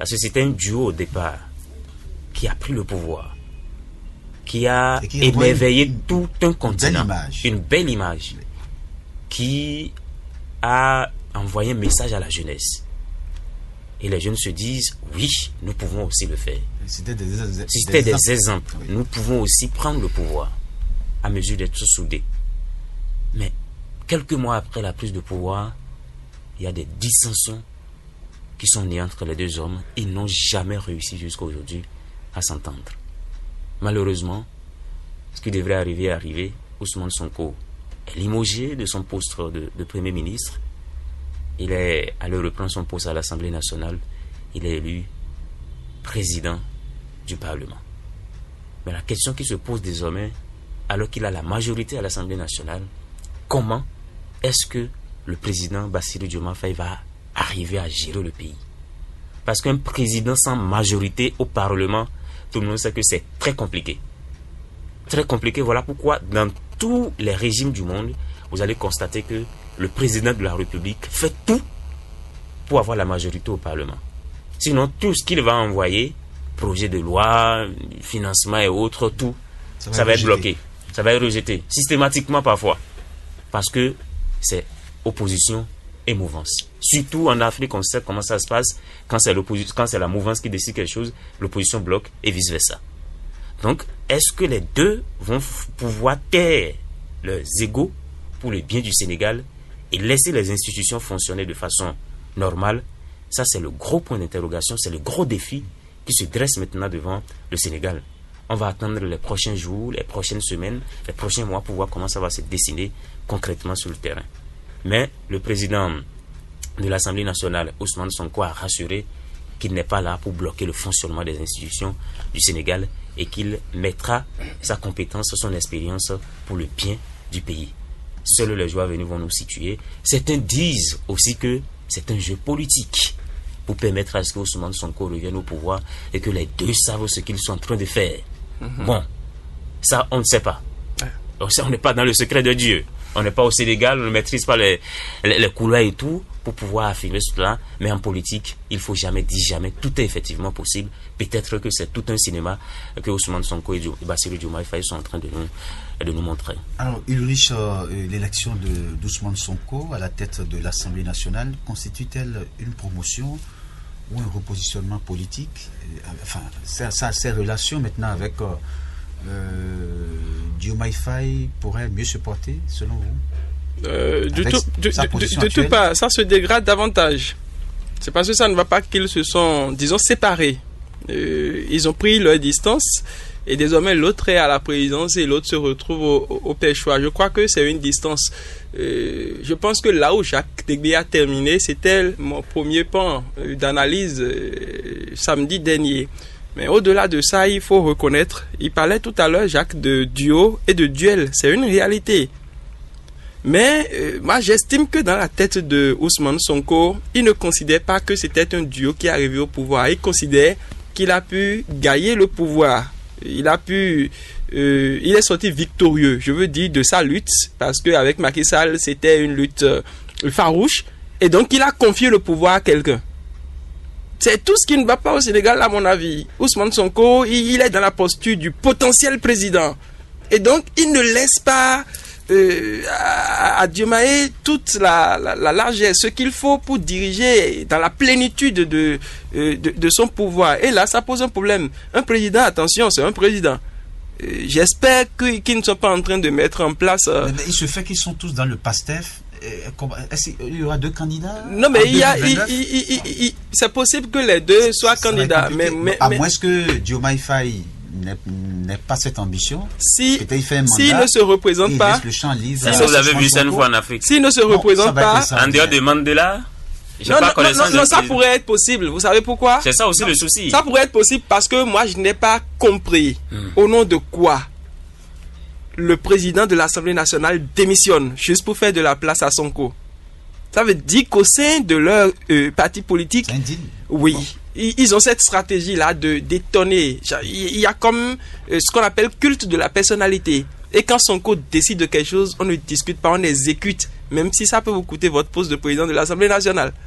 Parce que c'était un duo au départ qui a pris le pouvoir, qui a émerveillé tout un continent, une belle image, qui a envoyé un message à la jeunesse. Et les jeunes se disent, oui, nous pouvons aussi le faire. C'était des exemples. Oui. Nous pouvons aussi prendre le pouvoir à mesure d'être soudés. Mais quelques mois après la prise de pouvoir, il y a des dissensions qui sont nées entre les deux hommes. Ils n'ont jamais réussi jusqu'à aujourd'hui à s'entendre. Malheureusement, ce qui devrait arriver, Ousmane Sonko est limogé de son poste de Premier ministre. Il est allé reprendre son poste à l'Assemblée nationale. Il est élu président du Parlement. Mais la question qui se pose désormais, alors qu'il a la majorité à l'Assemblée nationale, comment est-ce que le président Bassirou Diomaye Faye va arriver à gérer le pays? Parce qu'un président sans majorité au Parlement, tout le monde sait que c'est très compliqué. Très compliqué, voilà pourquoi dans tous les régimes du monde, vous allez constater que le président de la République fait tout pour avoir la majorité au Parlement. Sinon, tout ce qu'il va envoyer, projet de loi, financement et autres, tout, ça va être bloqué. Ça va être rejeté, systématiquement parfois. Parce que c'est opposition et mouvance. Surtout en Afrique, on sait comment ça se passe. Quand c'est la mouvance qui décide quelque chose, l'opposition bloque et vice-versa. Donc, est-ce que les deux vont pouvoir taire leurs égos pour le bien du Sénégal et laisser les institutions fonctionner de façon normale? Ça, c'est le gros point d'interrogation, c'est le gros défi qui se dresse maintenant devant le Sénégal. On va attendre les prochains jours, les prochaines semaines, les prochains mois pour voir comment ça va se dessiner concrètement sur le terrain. Mais le président de l'Assemblée nationale, Ousmane Sonko, a rassuré qu'il n'est pas là pour bloquer le fonctionnement des institutions du Sénégal et qu'il mettra sa compétence, son expérience pour le bien du pays. Seuls les jours à venir vont nous situer. Certains disent aussi que c'est un jeu politique pour permettre à ce que Ousmane Sonko revienne au pouvoir et que les deux savent ce qu'ils sont en train de faire. Bon, ça on ne sait pas. Donc, ça, on n'est pas dans le secret de Dieu. On n'est pas au Sénégal, on ne maîtrise pas les couloirs et tout pour pouvoir affirmer cela. Mais en politique, il ne faut jamais dire jamais. Tout est effectivement possible. Peut-être que c'est tout un cinéma que Ousmane Sonko et Bassirou Diomaye Faye sont en train de nous montrer. Alors, Ulrich, l'élection d'Ousmane Sonko à la tête de l'Assemblée nationale constitue-t-elle une promotion ou un repositionnement politique? Enfin, ça a ses relations maintenant avec Diomaye Faye pourrait mieux se porter, selon vous? De tout pas, ça se dégrade davantage. C'est parce que ça ne va pas qu'ils se sont, disons, séparés. Ils ont pris leur distance et désormais l'autre est à la présidence et l'autre se retrouve au pêchoir. Je crois que c'est une distance. Je pense que là où Jacques Degbé a terminé, c'était mon premier pan d'analyse samedi dernier. Mais au-delà de ça, il faut reconnaître, il parlait tout à l'heure, Jacques, de duo et de duel. C'est une réalité. Mais moi, j'estime que dans la tête de Ousmane Sonko, il ne considère pas que c'était un duo qui est arrivé au pouvoir. Il considère qu'il a pu gagner le pouvoir. Il est sorti victorieux, je veux dire, de sa lutte, parce qu'avec Macky Sall, c'était une lutte farouche. Et donc, il a confié le pouvoir à quelqu'un. C'est tout ce qui ne va pas au Sénégal, à mon avis. Ousmane Sonko, il est dans la posture du potentiel président. Et donc, il ne laisse pas à Diomaye toute la largesse, ce qu'il faut pour diriger dans la plénitude de son pouvoir. Et là, ça pose un problème. Un président, attention, c'est un président. J'espère qu'ils ne sont pas en train de mettre en place... Mais il se fait qu'ils sont tous dans le PASTEF. Il y aura deux candidats? Non, mais c'est possible que les deux soient candidats. Mais à moins que Diomaye Faye n'ait pas cette ambition. S'il ne se représente pas... vous avez vu ça une fois en Afrique. S'il ne se représente pas... En dehors de Mandela... Non, ça pourrait être possible. Vous savez pourquoi? C'est ça aussi le souci. Ça pourrait être possible parce que moi, je n'ai pas compris au nom de quoi le président de l'Assemblée nationale démissionne juste pour faire de la place à Sonko. Ça veut dire qu'au sein de leur parti politique, oui, ils ont cette stratégie-là de détonner. Il y a comme ce qu'on appelle culte de la personnalité. Et quand Sonko décide de quelque chose, on ne discute pas, on exécute, même si ça peut vous coûter votre poste de président de l'Assemblée nationale.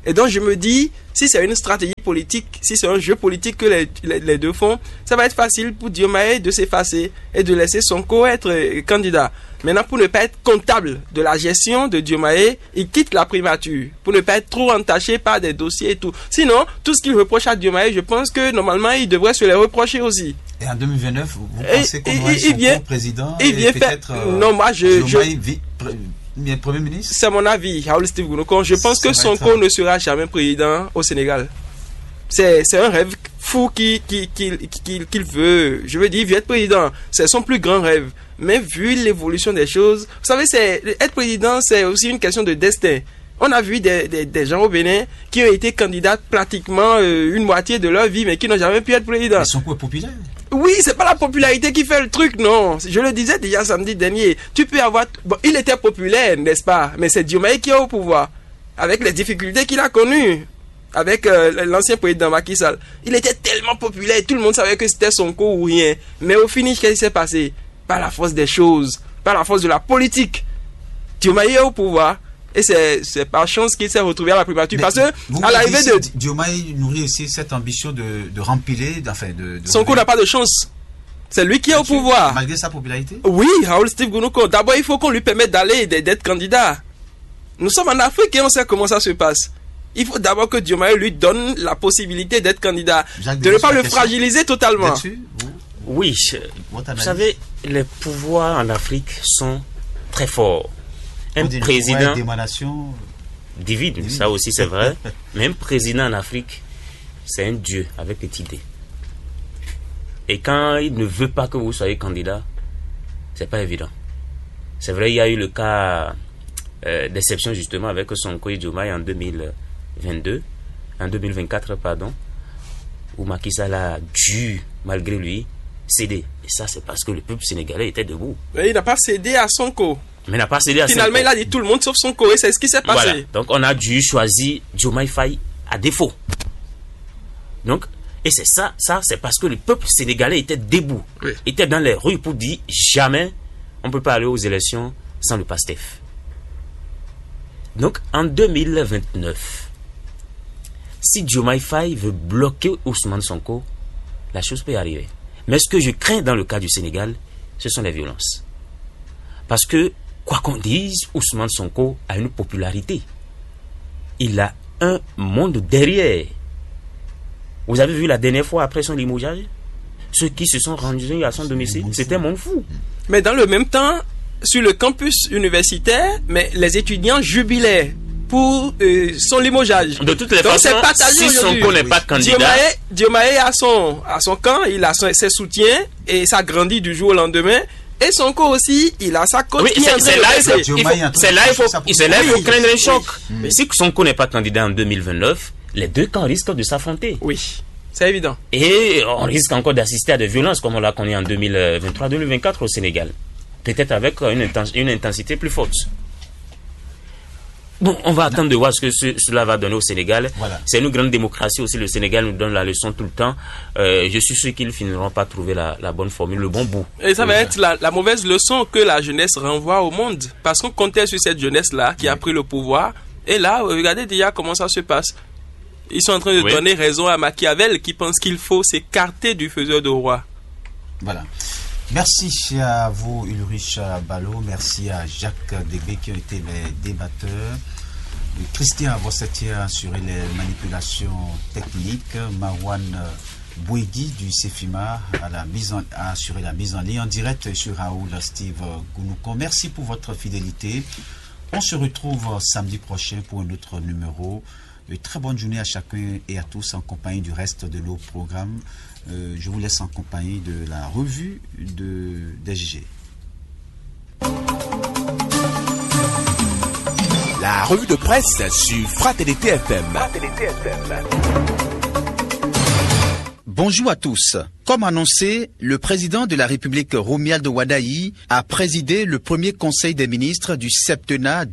Et donc je me dis, si c'est une stratégie politique, si c'est un jeu politique que les deux font, ça va être facile pour Diomaye de s'effacer et de laisser Sonko être candidat. Maintenant, pour ne pas être comptable de la gestion de Diomaye, il quitte la primature, pour ne pas être trop entaché par des dossiers et tout. Sinon, tout ce qu'il reproche à Diomaye, je pense que normalement, il devrait se les reprocher aussi. Et en 2029, vous pensez comment Sonko président il vient peut-être non, moi Diomaye Premier ministre? C'est mon avis, Raoul Steve Gounouko. Je pense que Sonko ne sera jamais président au Sénégal. C'est un rêve fou qu'il veut. Je veux dire, il veut être président. C'est son plus grand rêve. Mais vu l'évolution des choses, vous savez, être président, c'est aussi une question de destin. On a vu des gens au Bénin qui ont été candidats pratiquement une moitié de leur vie, mais qui n'ont jamais pu être président. Mais Sonko est populaire. Oui, c'est pas la popularité qui fait le truc, non. Je le disais déjà samedi dernier. Tu peux avoir... Bon, il était populaire, n'est-ce pas? Mais c'est Diomaye qui est au pouvoir. Avec les difficultés qu'il a connues. Avec l'ancien président Macky Sall. Il était tellement populaire, tout le monde savait que c'était Sonko ou rien. Mais au finish, qu'est-ce qui s'est passé? Par la force des choses, par la force de la politique. Diomaye est au pouvoir. Et c'est par chance qu'il s'est retrouvé à la primature. Parce que, à l'arrivée de... Diomaye nourrit aussi cette ambition de rempiler, Sonko n'a pas de chance. C'est lui qui est au pouvoir. Malgré sa popularité? Oui, Raoul Steve Gounouko. D'abord, il faut qu'on lui permette d'aller, d'être candidat. Nous sommes en Afrique et on sait comment ça se passe. Il faut d'abord que Diomaye lui donne la possibilité d'être candidat. De ne pas le fragiliser totalement. Oui, vous savez, les pouvoirs en Afrique sont très forts. Un président divine, ça aussi c'est vrai. Mais un président en Afrique, c'est un dieu avec petite idée. Et quand il ne veut pas que vous soyez candidat, c'est pas évident. C'est vrai, il y a eu le cas d'exception justement avec Sonko et Diomaye en 2024, où Macky Sall a dû, malgré lui, céder. Et ça, c'est parce que le peuple sénégalais était debout. Mais il n'a pas cédé à Sonko. Mais il n'a pas cédé à Finalement, Sonko. Il a dit tout le monde sauf Sonko et c'est ce qui s'est passé. Voilà. Donc, on a dû choisir Diomaye Faye à défaut. Donc, et c'est ça c'est parce que le peuple sénégalais était debout. Oui. Était dans les rues pour dire jamais on ne peut pas aller aux élections sans le PASTEF. Donc, en 2029, si Diomaye Faye veut bloquer Ousmane Sonko, la chose peut arriver. Mais ce que je crains dans le cas du Sénégal, ce sont les violences. Parce que, quoi qu'on dise, Ousmane Sonko a une popularité. Il a un monde derrière. Vous avez vu la dernière fois après son limogeage? Ceux qui se sont rendus à son domicile, c'était un monde fou. Mais dans le même temps, sur le campus universitaire, mais les étudiants jubilaient pour son limogeage. De toutes les façons, si Sonko n'est pas candidat, Diomaye a son camp, il a ses soutiens et ça grandit du jour au lendemain. Et Sonko aussi, il a sa cote. Oui, c'est là il faut craindre un choc. Mais si Sonko n'est pas candidat en 2029, les deux camps risquent de s'affronter. Oui, c'est évident. Et on risque encore d'assister à des violences comme on l'a connu en 2023-2024 au Sénégal. Peut-être avec une intensité plus forte. Bon, on va attendre de voir ce que cela va donner au Sénégal. Voilà. C'est une grande démocratie aussi. Le Sénégal nous donne la leçon tout le temps. Je suis sûr qu'ils finiront par trouver la bonne formule, le bon bout. Et ça va être la mauvaise leçon que la jeunesse renvoie au monde. Parce qu'on comptait sur cette jeunesse-là qui a pris le pouvoir. Et là, regardez déjà comment ça se passe. Ils sont en train de donner raison à Machiavel qui pense qu'il faut s'écarter du faiseur de roi. Voilà. Merci à vous, Ulrich Ballot. Merci à Jacques Degbé qui ont été les débatteurs. Christian Vossetti a assuré les manipulations techniques. Marwan Bouegui du CEFIMA a assuré la mise en ligne en direct sur Raoul Steve Gounouko. Merci pour votre fidélité. On se retrouve samedi prochain pour un autre numéro. Une très bonne journée à chacun et à tous en compagnie du reste de nos programmes. Je vous laisse en compagnie de la revue des JG. La revue de presse sur Fraternité FM. Bonjour à tous. Comme annoncé, le président de la République Romuald Wadayi a présidé le premier conseil des ministres du septennat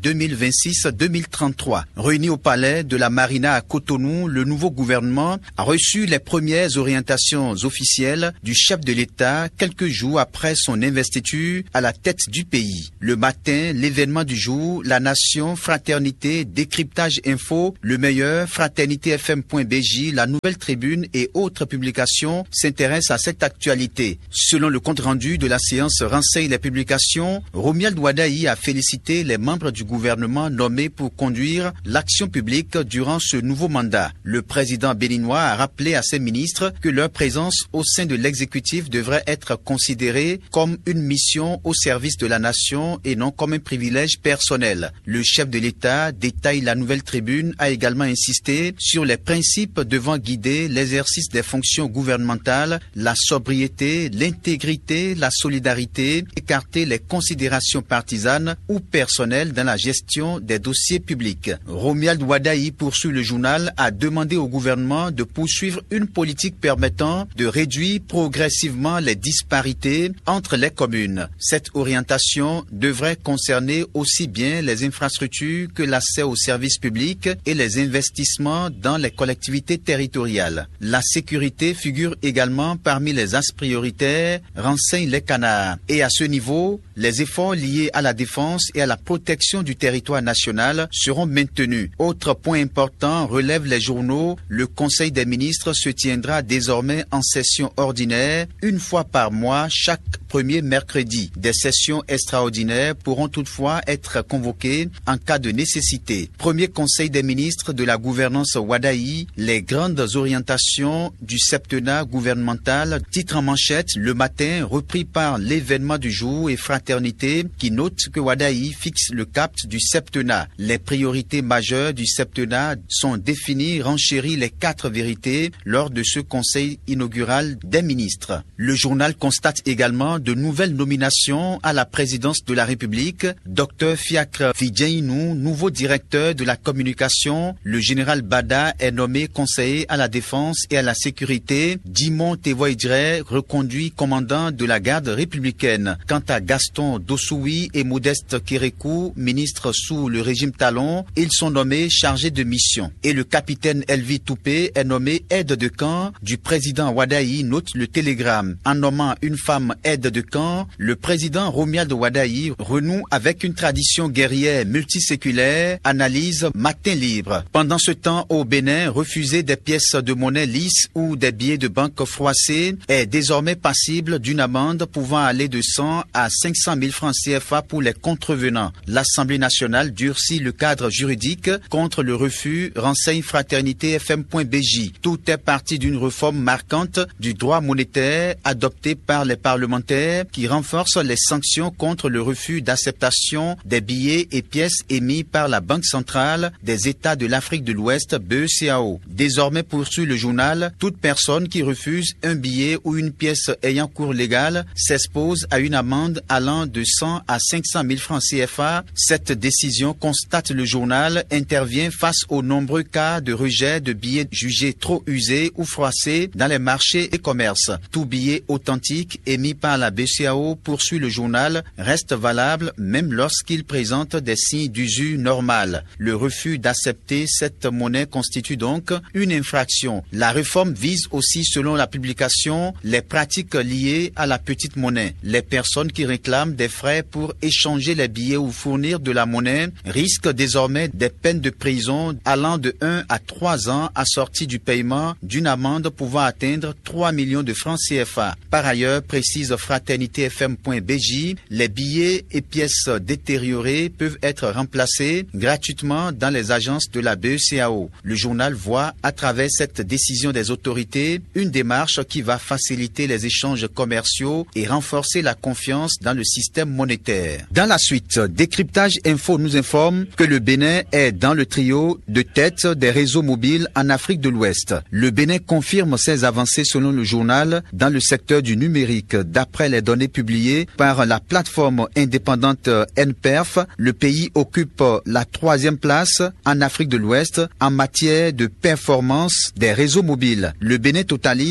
2026-2033. Réuni au palais de la Marina à Cotonou, le nouveau gouvernement a reçu les premières orientations officielles du chef de l'État quelques jours après son investiture à la tête du pays. Le matin, l'événement du jour, La Nation, Fraternité, Décryptage Info, Le Meilleur, FraternitéFM.bj, La Nouvelle Tribune et autres publications s'intéressent à cette actualité. Selon le compte-rendu de la séance Renseigne les publications, Romuald Wadayi a félicité les membres du gouvernement nommés pour conduire l'action publique durant ce nouveau mandat. Le président béninois a rappelé à ses ministres que leur présence au sein de l'exécutif devrait être considérée comme une mission au service de la nation et non comme un privilège personnel. Le chef de l'État, détaille La Nouvelle Tribune, a également insisté sur les principes devant guider l'exercice des fonctions gouvernementales, la sobriété, l'intégrité, la solidarité, écarter les considérations partisanes ou personnelles dans la gestion des dossiers publics. Romuald Wadayi, poursuit le journal, a demandé au gouvernement de poursuivre une politique permettant de réduire progressivement les disparités entre les communes. Cette orientation devrait concerner aussi bien les infrastructures que l'accès aux services publics et les investissements dans les collectivités territoriales. La sécurité figure également parmi les axes prioritaires, renseignent les canards. Et à ce niveau, les efforts liés à la défense et à la protection du territoire national seront maintenus. Autre point important, relèvent les journaux, le Conseil des ministres se tiendra désormais en session ordinaire, une fois par mois, chaque premier mercredi. Des sessions extraordinaires pourront toutefois être convoquées en cas de nécessité. Premier Conseil des ministres de la gouvernance Wadayi, les grandes orientations du septennat gouvernemental, titre en manchette, le matin, repris par l'événement du jour et Fraternité, qui note que Wadayi fixe le cap du septennat. Les priorités majeures du septennat sont définies, renchérit les 4 vérités lors de ce conseil inaugural des ministres. Le journal constate également de nouvelles nominations à la présidence de la République. Dr Fiacre Fidjainou, nouveau directeur de la communication. Le général Bada est nommé conseiller à la défense et à la sécurité. Dimon Tevoidre, reconduit commandant de la garde républicaine. Quant à Gaston Dossoui et Modeste Kérékou, ministres sous le régime Talon, ils sont nommés chargés de mission. Et le capitaine Elvi Toupé est nommé aide de camp du président Wadayi, note le Télégramme. En nommant une femme aide de camp, le président Romuald Wadayi renoue avec une tradition guerrière multiséculaire, analyse Matin Libre. Pendant ce temps, au Bénin, refuser des pièces de monnaie lisses ou des billets de banque froissés est désormais passible d'une amende pouvant aller de 100 à 500 000 francs CFA pour les contrevenants. L'Assemblée nationale durcit le cadre juridique contre le refus, renseigne FraternitéFM.bj. Tout est parti d'une réforme marquante du droit monétaire adoptée par les parlementaires qui renforce les sanctions contre le refus d'acceptation des billets et pièces émis par la Banque centrale des États de l'Afrique de l'Ouest, BECAO. Désormais, poursuit le journal, toute personne qui refuse un billet ou une pièce ayant cours légal s'expose à une amende allant de 100 à 500 000 francs CFA. Cette décision, constate le journal, intervient face aux nombreux cas de rejet de billets jugés trop usés ou froissés dans les marchés et commerces. Tout billet authentique émis par la BCAO, poursuit le journal, reste valable même lorsqu'il présente des signes d'usure normale. Le refus d'accepter cette monnaie constitue donc une infraction. La réforme vise aussi, selon la publication, les pratiques liées à la petite monnaie. Les personnes qui réclament des frais pour échanger les billets ou fournir de la monnaie risquent désormais des peines de prison allant de 1 à 3 ans assorties du paiement d'une amende pouvant atteindre 3 millions de francs CFA. Par ailleurs, précise FraternitéFM.bj, les billets et pièces détériorées peuvent être remplacés gratuitement dans les agences de la BECAO. Le journal voit, à travers cette décision des autorités, une démarche qui va faciliter les échanges commerciaux et renforcer la confiance dans le système monétaire. Dans la suite, Décryptage Info nous informe que le Bénin est dans le trio de tête des réseaux mobiles en Afrique de l'Ouest. Le Bénin confirme ses avancées selon le journal dans le secteur du numérique. D'après les données publiées par la plateforme indépendante NPerf, le pays occupe la 3e place en Afrique de l'Ouest en matière de performance des réseaux mobiles. Le Bénin totalise un score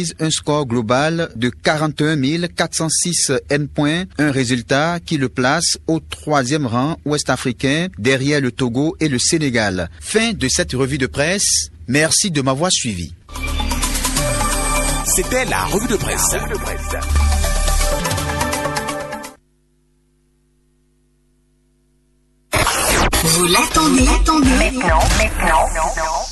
score global de 41 406 N points, un résultat qui le place au 3e rang ouest-africain derrière le Togo et le Sénégal. Fin de cette revue de presse. Merci de m'avoir suivi. C'était la revue de presse. Vous l'attendez. Maintenant.